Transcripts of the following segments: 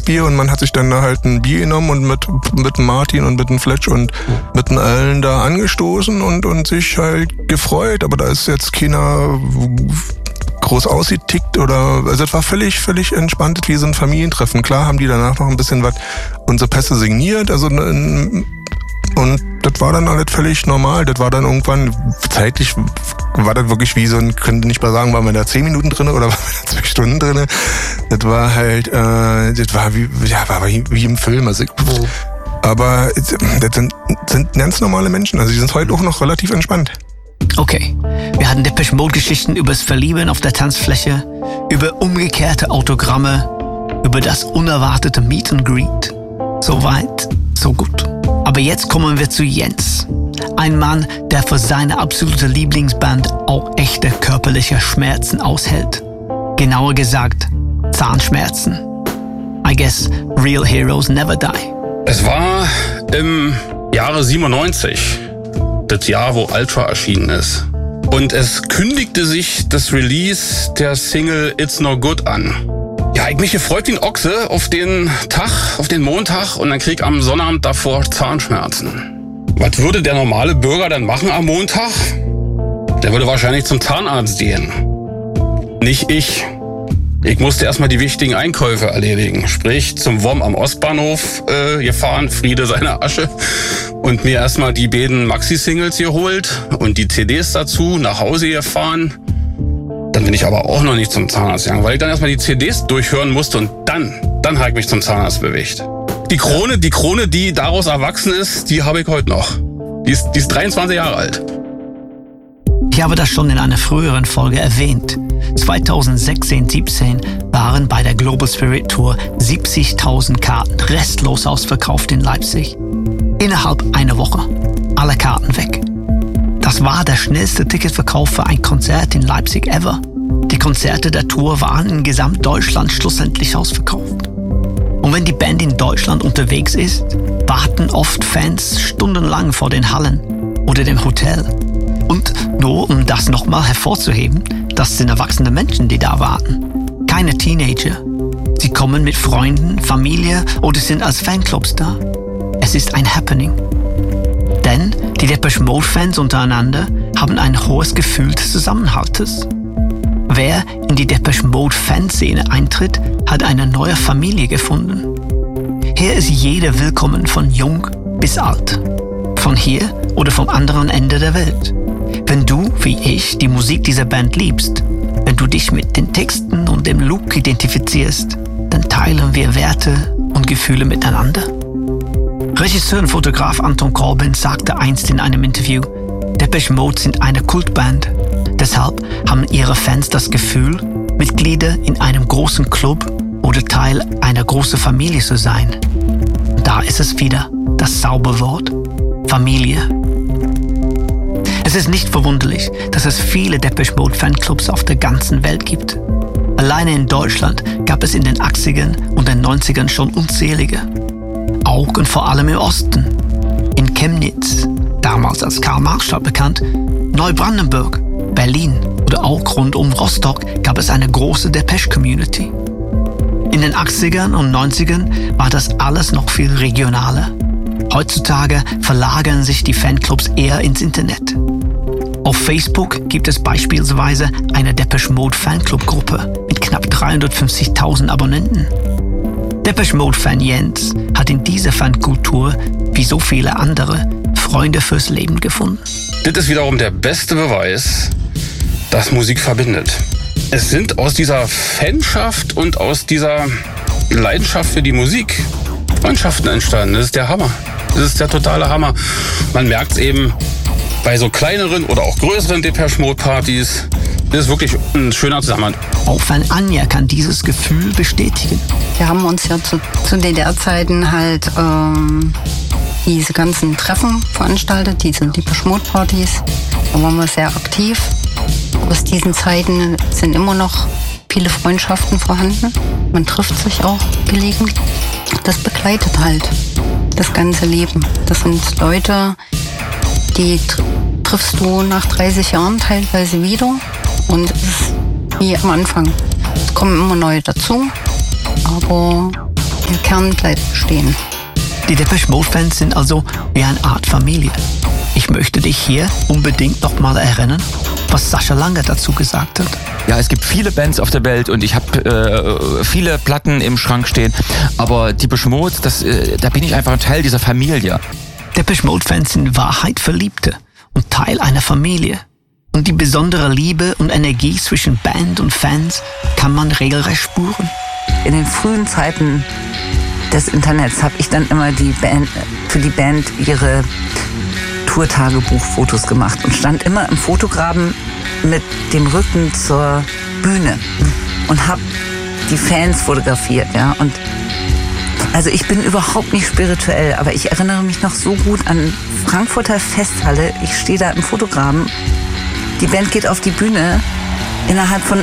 Bier und man hat sich dann da halt ein Bier genommen und mit dem Martin und mit dem Fletch und mit dem Allen da angestoßen und sich halt gefreut. Aber da ist jetzt keiner groß ausgetickt oder, also es war völlig entspannt wie so ein Familientreffen. Klar haben die danach noch ein bisschen was, unsere Pässe signiert, also und das war dann alles völlig normal. Das war dann irgendwann, zeitlich war das wirklich wie so ein, könnte nicht mal sagen, waren wir da 10 Minuten drin oder waren wir da 2 Stunden drin. Das war halt, das war wie im Film. Also, aber das sind ganz normale Menschen, also die sind heute auch noch relativ entspannt. Okay, wir hatten Depeche Mode Geschichten über das Verlieben auf der Tanzfläche, über umgekehrte Autogramme, über das unerwartete Meet and Greet. So weit, so gut. Aber jetzt kommen wir zu Jens. Ein Mann, der für seine absolute Lieblingsband auch echte körperliche Schmerzen aushält. Genauer gesagt, Zahnschmerzen. I guess real heroes never die. Es war im Jahre 97, das Jahr, wo Ultra erschienen ist. Und es kündigte sich das Release der Single It's No Good an. Ja, ich mich gefreut wie ein Ochse auf den Tag, auf den Montag und dann krieg am Sonnabend davor Zahnschmerzen. Was würde der normale Bürger dann machen am Montag? Der würde wahrscheinlich zum Zahnarzt gehen. Nicht ich. Ich musste erstmal die wichtigen Einkäufe erledigen. Sprich, zum WOM am Ostbahnhof gefahren, Friede seiner Asche. Und mir erstmal die beiden Maxi-Singles geholt und die CDs dazu, nach Hause gefahren. Dann bin ich aber auch noch nicht zum Zahnarzt gegangen, weil ich dann erstmal die CDs durchhören musste und dann habe ich mich zum Zahnarzt bewegt. Die Krone, die daraus erwachsen ist, die habe ich heute noch. Die ist 23 Jahre alt. Ich habe das schon in einer früheren Folge erwähnt. 2016-17 waren bei der Global Spirit Tour 70.000 Karten restlos ausverkauft in Leipzig. Innerhalb einer Woche. Alle Karten weg. Das war der schnellste Ticketverkauf für ein Konzert in Leipzig ever. Die Konzerte der Tour waren in Gesamtdeutschland schlussendlich ausverkauft. Und wenn die Band in Deutschland unterwegs ist, warten oft Fans stundenlang vor den Hallen oder dem Hotel. Und nur um das nochmal hervorzuheben, das sind erwachsene Menschen, die da warten. Keine Teenager. Sie kommen mit Freunden, Familie oder sind als Fanclubs da. Es ist ein Happening. Denn die Depeche Mode Fans untereinander haben ein hohes Gefühl des Zusammenhaltes. Wer in die Depeche Mode Fanszene eintritt, hat eine neue Familie gefunden. Hier ist jeder willkommen, von jung bis alt. Von hier oder vom anderen Ende der Welt. Wenn du, wie ich, die Musik dieser Band liebst, wenn du dich mit den Texten und dem Look identifizierst, dann teilen wir Werte und Gefühle miteinander. Regisseur und Fotograf Anton Corbijn sagte einst in einem Interview, Depeche Mode sind eine Kultband. Deshalb haben ihre Fans das Gefühl, Mitglieder in einem großen Club oder Teil einer großen Familie zu sein. Und da ist es wieder, das Zauberwort Familie. Es ist nicht verwunderlich, dass es viele Depeche Mode Fanclubs auf der ganzen Welt gibt. Alleine in Deutschland gab es in den 80ern und den 90ern schon unzählige. Auch und vor allem im Osten. In Chemnitz, damals als Karl-Marx-Stadt bekannt, Neubrandenburg, Berlin oder auch rund um Rostock gab es eine große Depeche-Community. In den 80ern und 90ern war das alles noch viel regionaler. Heutzutage verlagern sich die Fanclubs eher ins Internet. Auf Facebook gibt es beispielsweise eine Depeche Mode Fanclub-Gruppe mit knapp 350.000 Abonnenten. Depeche Mode-Fan Jens hat in dieser Fankultur, wie so viele andere, Freunde fürs Leben gefunden. Das ist wiederum der beste Beweis, dass Musik verbindet. Es sind aus dieser Fanschaft und aus dieser Leidenschaft für die Musik Freundschaften entstanden. Das ist der Hammer. Das ist der totale Hammer. Man merkt es eben bei so kleineren oder auch größeren Depeche Mode Partys. Das ist wirklich ein schöner Zusammenhang. Auch Fan Anja kann dieses Gefühl bestätigen. Wir haben uns ja zu DDR-Zeiten halt diese ganzen Treffen veranstaltet, diese Depeche Mode Partys. Da waren wir sehr aktiv. Aus diesen Zeiten sind immer noch viele Freundschaften vorhanden. Man trifft sich auch gelegentlich. Das begleitet halt das ganze Leben. Das sind Leute, die triffst du nach 30 Jahren teilweise wieder. Und es ist wie am Anfang. Es kommen immer neue dazu, aber ihr Kern bleibt bestehen. Die Depeche Mode-Fans sind also wie eine Art Familie. Ich möchte dich hier unbedingt noch mal erinnern, was Sascha Langer dazu gesagt hat. Ja, es gibt viele Bands auf der Welt und ich habe viele Platten im Schrank stehen, aber Depeche Mode, da bin ich einfach ein Teil dieser Familie. Depeche Mode-Fans sind in Wahrheit Verliebte und Teil einer Familie. Und die besondere Liebe und Energie zwischen Band und Fans kann man regelrecht spüren. In den frühen Zeiten des Internets habe ich dann immer für die Band ihre Tourtagebuchfotos gemacht und stand immer im Fotograben mit dem Rücken zur Bühne und habe die Fans fotografiert. Ja? Und also ich bin überhaupt nicht spirituell, aber ich erinnere mich noch so gut an Frankfurter Festhalle. Ich stehe da im Fotograben, die Band geht auf die Bühne, innerhalb von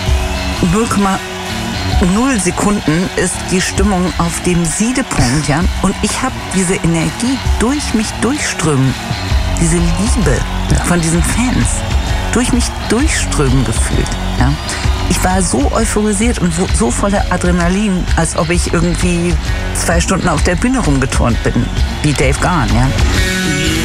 0,0 Sekunden ist die Stimmung auf dem Siedepunkt, ja. Und ich habe diese Energie durch mich durchströmen, diese Liebe von diesen Fans durch mich durchströmen gefühlt, ja. Ich war so euphorisiert und so voller Adrenalin, als ob ich irgendwie 2 Stunden auf der Bühne rumgeturnt bin, wie Dave Gahan, ja.